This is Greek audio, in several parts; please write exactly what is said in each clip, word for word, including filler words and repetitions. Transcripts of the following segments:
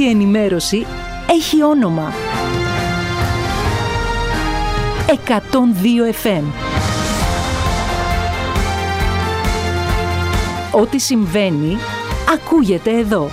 Η ενημέρωση έχει όνομα. εκατόν δύο εφ εμ. Ό,τι συμβαίνει, ακούγεται εδώ.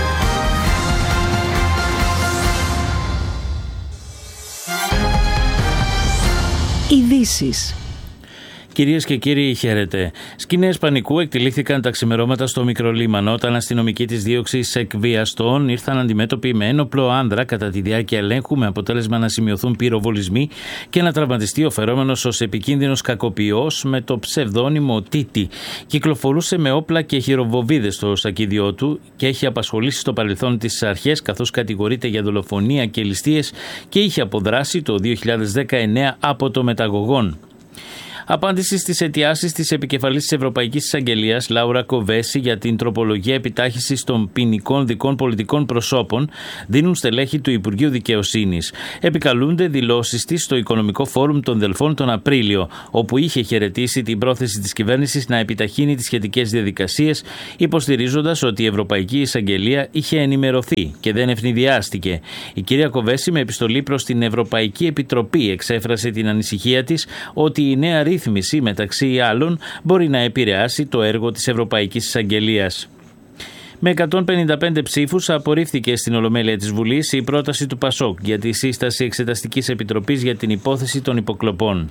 Ειδήσεις. Κυρίες και κύριοι, χαίρετε. Σκηνές πανικού εκτελήθηκαν τα ξημερώματα στο Μικρολίμανο όταν αστυνομικοί της δίωξης εκβιαστών ήρθαν αντιμέτωποι με ένοπλο άνδρα κατά τη διάρκεια ελέγχου, με αποτέλεσμα να σημειωθούν πυροβολισμοί και να τραυματιστεί ο φερόμενος ως επικίνδυνος κακοποιός με το ψευδόνυμο Τίτι. Κυκλοφορούσε με όπλα και χειροβοβίδες στο σακίδιό του και έχει απασχολήσει στο παρελθόν τις αρχές, καθώς κατηγορείται για δολοφονία και ληστείες και είχε αποδράσει το δύο χιλιάδες δεκαεννέα από το μεταγωγόν. Απάντηση στις αιτιάσεις της επικεφαλής της Ευρωπαϊκής Εισαγγελίας, Λάουρα Κοβέση, για την τροπολογία επιτάχυσης των ποινικών δικών πολιτικών προσώπων, δίνουν στελέχη του Υπουργείου Δικαιοσύνης. Επικαλούνται δηλώσεις της στο Οικονομικό Φόρουμ των Δελφών τον Απρίλιο, όπου είχε χαιρετήσει την πρόθεση της κυβέρνησης να επιταχύνει τις σχετικές διαδικασίες, υποστηρίζοντας ότι η Ευρωπαϊκή Εισαγγελία είχε ενημερωθεί και δεν ευνηδιάστηκε. Η κυρία Κοβέση, με επιστολή προς την Ευρωπαϊκή Επιτροπή, εξέφρασε την ανησυχία της ότι η νέα ρύθμιση, μεταξύ άλλων, μπορεί να επηρεάσει το έργο της Ευρωπαϊκής Εισαγγελίας. Με εκατόν πενήντα πέντε ψήφους απορρίφθηκε στην Ολομέλεια της Βουλής η πρόταση του Πασόκ για τη σύσταση Εξεταστικής Επιτροπής για την υπόθεση των υποκλοπών.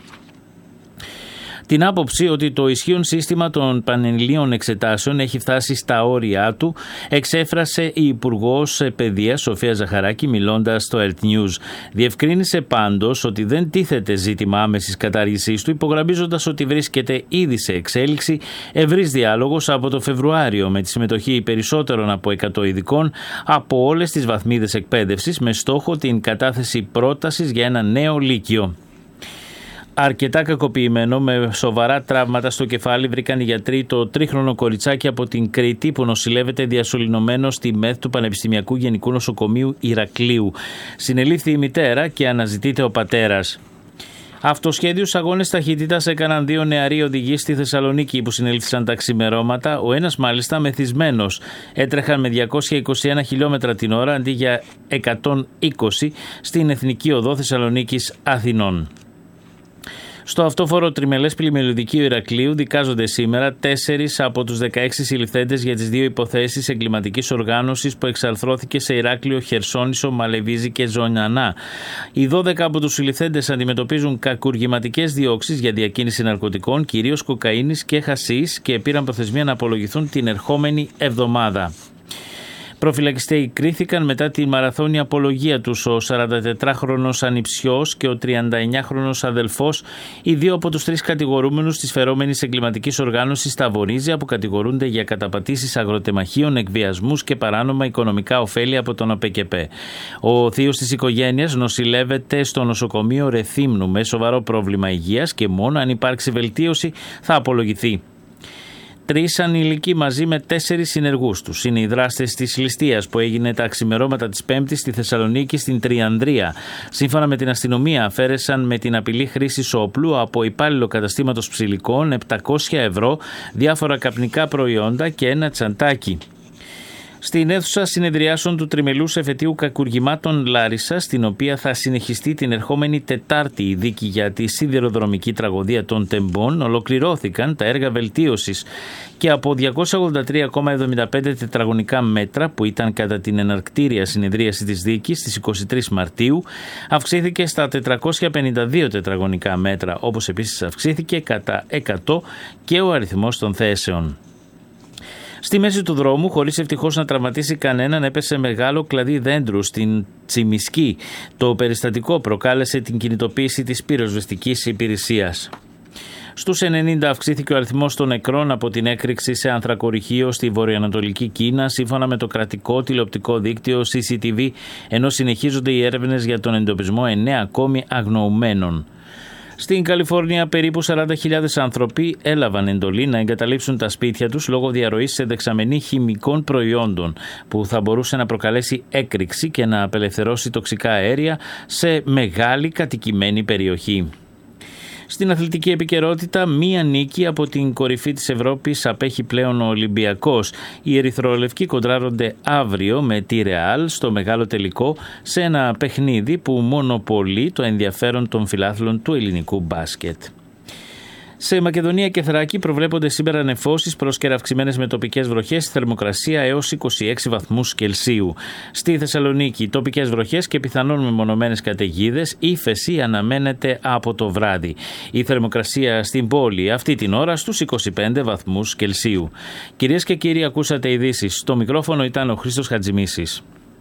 Την άποψη ότι το ισχύον σύστημα των πανελλήνιων εξετάσεων έχει φτάσει στα όρια του εξέφρασε η Υπουργός Παιδείας Σοφία Ζαχαράκη, μιλώντας στο Ελτ Νιούζ. Διευκρίνησε πάντως ότι δεν τίθεται ζήτημα άμεσης κατάργησής του, υπογραμμίζοντας ότι βρίσκεται ήδη σε εξέλιξη ευρύς διάλογος από το Φεβρουάριο με τη συμμετοχή περισσότερων από εκατό ειδικών από όλες τις βαθμίδες εκπαίδευσης, με στόχο την κατάθεση πρότασης για ένα νέο λύκειο. Αρκετά κακοποιημένο, με σοβαρά τραύματα στο κεφάλι, βρήκαν οι γιατροί το τρίχρονο κοριτσάκι από την Κρήτη που νοσηλεύεται διασωληνωμένο στη ΜΕΘ του Πανεπιστημιακού Γενικού Νοσοκομείου Ηρακλείου. Συνελήφθη η μητέρα και αναζητείται ο πατέρας. Αυτοσχέδιους αγώνες ταχύτητας έκαναν δύο νεαροί οδηγοί στη Θεσσαλονίκη που συνελήφθησαν τα ξημερώματα, ο ένας μάλιστα μεθυσμένος. Έτρεχαν με διακόσια είκοσι ένα χιλιόμετρα την ώρα αντί για εκατόν είκοσι στην Εθνική Οδό Θεσσαλονίκης Αθηνών. Στο αυτόφορο τριμελές πλημμυροδικείο Ηρακλείου δικάζονται σήμερα τέσσερις από τους δεκαέξι συλληφθέντες για τις δύο υποθέσεις εγκληματικής οργάνωσης που εξαρθρώθηκε σε Ηράκλειο, Χερσόνησο, Μαλεβίζη και Ζωνιανά. Οι δώδεκα από τους συλληφθέντες αντιμετωπίζουν κακουργηματικές διώξεις για διακίνηση ναρκωτικών, κυρίως κοκαίνης και χασίς, και πήραν προθεσμία να απολογηθούν την ερχόμενη εβδομάδα. Προφυλακιστέοι κρίθηκαν μετά τη μαραθώνια απολογία τους ο σαραντατετράχρονος ανιψιός και ο τριανταεννιάχρονος αδελφός, οι δύο από τους τρεις κατηγορούμενους της φερόμενης εγκληματικής οργάνωσης στα Βορίζια, που κατηγορούνται για καταπατήσεις αγροτεμαχίων, εκβιασμούς και παράνομα οικονομικά ωφέλη από τον ΟΠΕΚΕΠΕ. Ο θείος της οικογένειας νοσηλεύεται στο νοσοκομείο Ρεθύμνου με σοβαρό πρόβλημα υγείας και μόνο αν υπάρξει βελτίωση θα απολογηθεί. Τρεις ανηλικοί μαζί με τέσσερις συνεργούς τους είναι οι δράστες της ληστείας που έγινε τα ξημερώματα της Πέμπτης στη Θεσσαλονίκη στην Τριανδρία. Σύμφωνα με την αστυνομία, αφαίρεσαν με την απειλή χρήσης όπλου από υπάλληλο καταστήματος ψηλικών επτακόσια ευρώ, διάφορα καπνικά προϊόντα και ένα τσαντάκι. Στην αίθουσα συνεδριάσεων του τριμελούς εφετείου κακουργημάτων Λάρισα, στην οποία θα συνεχιστεί την ερχόμενη Τετάρτη η δίκη για τη σιδηροδρομική τραγωδία των Τεμπών, ολοκληρώθηκαν τα έργα βελτίωσης και από διακόσια ογδόντα τρία κόμμα εβδομήντα πέντε τετραγωνικά μέτρα που ήταν κατά την εναρκτήρια συνεδρίαση της δίκης στις είκοσι τρεις Μαρτίου, αυξήθηκε στα τετρακόσια πενήντα δύο τετραγωνικά μέτρα, όπως επίσης αυξήθηκε κατά εκατό και ο αριθμός των θέσεων. Στη μέση του δρόμου, χωρίς ευτυχώς να τραυματίσει κανέναν, έπεσε μεγάλο κλαδί δέντρου στην Τσιμισκή. Το περιστατικό προκάλεσε την κινητοποίηση της πυροσβεστικής υπηρεσίας. Στους ενενήντα αυξήθηκε ο αριθμός των νεκρών από την έκρηξη σε ανθρακορυχείο στη βορειοανατολική Κίνα, σύμφωνα με το κρατικό τηλεοπτικό δίκτυο σι σι τι βι, ενώ συνεχίζονται οι έρευνες για τον εντοπισμό εννέα ακόμη αγνοουμένων. Στην Καλιφόρνια, περίπου σαράντα χιλιάδες άνθρωποι έλαβαν εντολή να εγκαταλείψουν τα σπίτια τους λόγω διαρροής σε δεξαμενή χημικών προϊόντων, που θα μπορούσε να προκαλέσει έκρηξη και να απελευθερώσει τοξικά αέρια σε μεγάλη κατοικημένη περιοχή. Στην αθλητική επικαιρότητα, μία νίκη από την κορυφή της Ευρώπης απέχει πλέον ο Ολυμπιακός. Οι ερυθρολευκοί κοντράρονται αύριο με τη Ρεάλ στο μεγάλο τελικό, σε ένα παιχνίδι που μονοπολεί το ενδιαφέρον των φιλάθλων του ελληνικού μπάσκετ. Σε Μακεδονία και Θράκη προβλέπονται σήμερα νεφώσεις προς κεραυξημένες με τοπικές βροχές, θερμοκρασία έως είκοσι έξι βαθμούς Κελσίου. Στη Θεσσαλονίκη τοπικές βροχές και πιθανόν μεμονωμένες καταιγίδες, ύφεση αναμένεται από το βράδυ. Η θερμοκρασία στην πόλη αυτή την ώρα στους είκοσι πέντε βαθμούς Κελσίου. Κυρίες και κύριοι, ακούσατε ειδήσεις. Στο μικρόφωνο ήταν ο Χρήστος Χατζημίσης.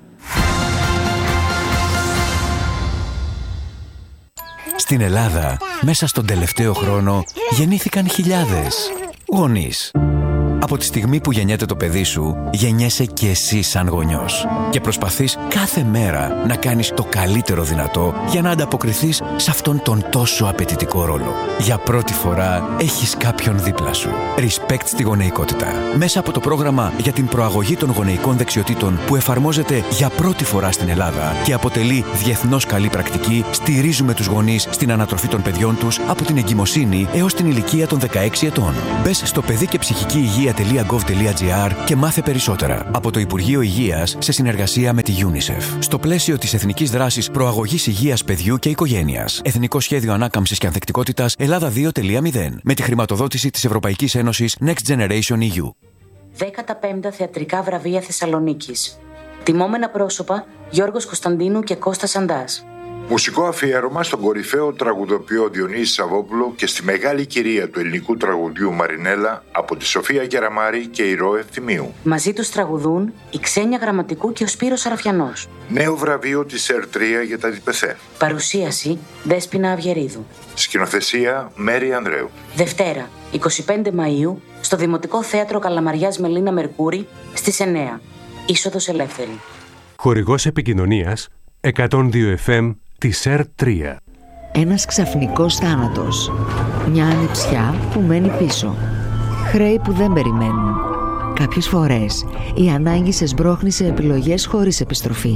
Στην Ελλάδα, μέσα στον τελευταίο χρόνο, γεννήθηκαν χιλιάδες γονείς. Από τη στιγμή που γεννιέται το παιδί σου, γεννιέσαι και εσύ σαν γονιός. Και προσπαθείς κάθε μέρα να κάνεις το καλύτερο δυνατό για να ανταποκριθείς σε αυτόν τον τόσο απαιτητικό ρόλο. Για πρώτη φορά έχεις κάποιον δίπλα σου. Respect στη γονεϊκότητα. Μέσα από το πρόγραμμα για την προαγωγή των γονεϊκών δεξιοτήτων που εφαρμόζεται για πρώτη φορά στην Ελλάδα και αποτελεί διεθνώς καλή πρακτική, στηρίζουμε τους γονείς στην ανατροφή των παιδιών τους από την εγκυμοσύνη έως την ηλικία των δεκαέξι ετών. Μπες στο παιδί και ψυχική υγεία .gov.gr και μάθε περισσότερα από το Υπουργείο Υγείας σε συνεργασία με τη UNICEF. Στο πλαίσιο της Εθνικής Δράσης Προαγωγής Υγείας Παιδιού και Οικογένειας. Εθνικό Σχέδιο Ανάκαμψης και Ανθεκτικότητας Ελλάδα δύο κόμμα μηδέν. Με τη χρηματοδότηση της Ευρωπαϊκής Ένωσης Next Generation ι γιου. δέκατα πέμπτα Θεατρικά Βραβεία Θεσσαλονίκης. Τιμόμενα πρόσωπα Γιώργος Κωνσταντίνου και Κώστας Αντάς. Μουσικό αφιέρωμα στον κορυφαίο τραγουδοποιό Διονύση Σαββόπουλο και στη μεγάλη κυρία του ελληνικού τραγουδιού Μαρινέλα από τη Σοφία Κεραμάρη και η Ρο Ευθυμίου. Μαζί τους τραγουδούν η Ξένια Γραμματικού και ο Σπύρος Σαραφιανός. Νέο βραβείο της ΕΡ τρία για τα ΔΠΘ. Παρουσίαση Δέσποινα Αυγερίδου. Σκηνοθεσία Μέρη Ανδρέου. Δευτέρα, εικοστή πέμπτη Μαΐου, στο Δημοτικό Θέατρο Καλαμαριάς Μελίνα Μερκούρη, στις εννιά. Είσοδος ελεύθερη. Χορηγός επικοινωνίας εκατόν δύο εφ εμ της ΕΡ τρία. Ένας ξαφνικός θάνατος. Μια ανιψιά που μένει πίσω. Χρέη που δεν περιμένουν. Κάποιες φορές η ανάγκη σε σμπρώχνει σε επιλογές χωρίς επιστροφή.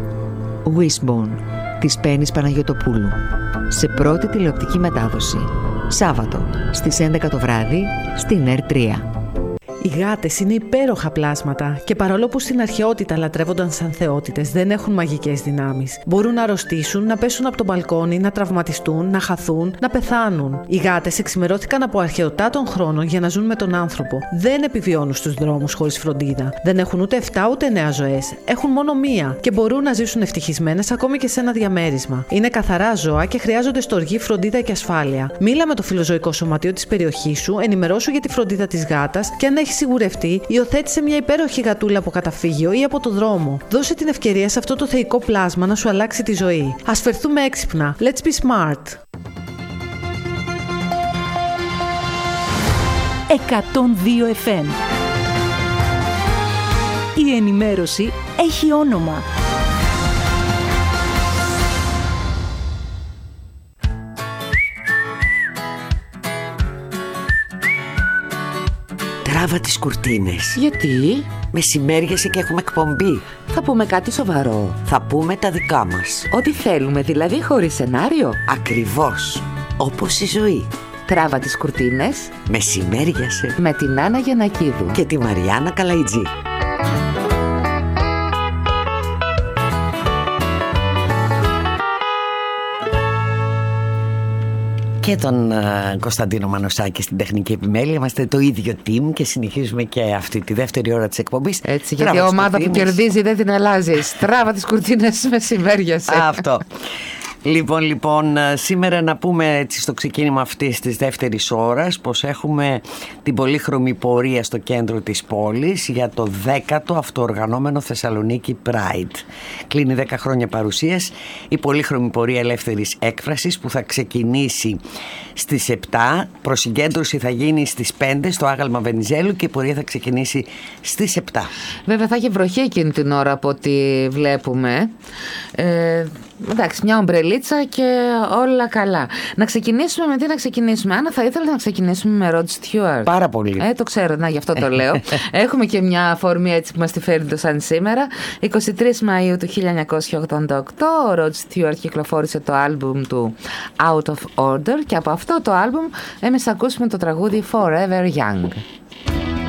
Wishbone της Πέννης Παναγιωτοπούλου. Σε πρώτη τηλεοπτική μετάδοση. Σάββατο στις έντεκα το βράδυ στην ΕΡ τρία. Οι γάτες είναι υπέροχα πλάσματα και παρόλο που στην αρχαιότητα λατρεύονταν σαν θεότητες, δεν έχουν μαγικές δυνάμεις. Μπορούν να αρρωστήσουν, να πέσουν από το μπαλκόνι, να τραυματιστούν, να χαθούν, να πεθάνουν. Οι γάτες εξημερώθηκαν από αρχαιοτά των χρόνων για να ζουν με τον άνθρωπο. Δεν επιβιώνουν στους δρόμους χωρίς φροντίδα. Δεν έχουν ούτε εφτά ούτε εννέα ζωές. Έχουν μόνο μία και μπορούν να ζήσουν ευτυχισμένες ακόμη και σε ένα διαμέρισμα. Είναι καθαρά ζώα και χρειάζονται στοργή, φροντίδα και ασφάλεια. Μίλα με το φιλοζωικό σωματείο της περιοχής σου, ενημερώσου για τη φροντίδα της γάτας και αν έχει σιγουρευτεί, υιοθέτησε μια υπέροχη γατούλα από καταφύγιο ή από το δρόμο. Δώσε την ευκαιρία σε αυτό το θεϊκό πλάσμα να σου αλλάξει τη ζωή. Ας φερθούμε έξυπνα. Let's be smart. εκατόν δύο εφ εμ. Η ενημέρωση έχει όνομα. Τράβα τις κουρτίνες. Γιατί? Μεσημέριασε και έχουμε εκπομπή. Θα πούμε κάτι σοβαρό. Θα πούμε τα δικά μας. Ό,τι θέλουμε, δηλαδή χωρίς σενάριο. Ακριβώς. Όπως η ζωή. Τράβα τις κουρτίνες. Μεσημέριασε. Με την Άννα Γιαννακίδου. Και τη Μαριάννα Καλαϊτζή. Και τον uh, Κωνσταντίνο Μανωσάκη στην τεχνική επιμέλεια. Είμαστε το ίδιο team και συνεχίζουμε και αυτή τη δεύτερη ώρα της εκπομπής. Έτσι, γιατί η ομάδα που κερδίζει δεν την αλλάζει. Στράβα τις κουρτίνες, μεσημέριασε. Αυτό. Λοιπόν, λοιπόν, σήμερα να πούμε έτσι στο ξεκίνημα αυτής της δεύτερης ώρας πως έχουμε την πολύχρωμη πορεία στο κέντρο της πόλης για το δέκατο αυτοοργανώμενο Θεσσαλονίκη Pride. Κλείνει δέκα χρόνια παρουσίας η πολύχρωμη πορεία ελεύθερης έκφρασης που θα ξεκινήσει στις επτά. Προσυγκέντρωση θα γίνει στις πέντε στο άγαλμα Βενιζέλου και η πορεία θα ξεκινήσει στις επτά. Βέβαια θα έχει βροχή εκείνη την ώρα από ό,τι βλέπουμε. Ε, εντάξει, μια ομπρελίτσα και όλα καλά. Να ξεκινήσουμε με τι να ξεκινήσουμε. Άννα, θα ήθελα να ξεκινήσουμε με Rod Stewart. Πάρα πολύ. Ε, το ξέρω, να γι' αυτό το λέω. Έχουμε και μια αφορμή έτσι που μας τη φέρνει το σαν σήμερα. εικοστή τρίτη Μαΐου του χίλια εννιακόσια ογδόντα οκτώ ο Rod Stewart κυκλοφόρησε το άλμπουμ του Out of Order και από αυτό το άλμπουμ έμεσα ακούσουμε το τραγούδι Forever Young.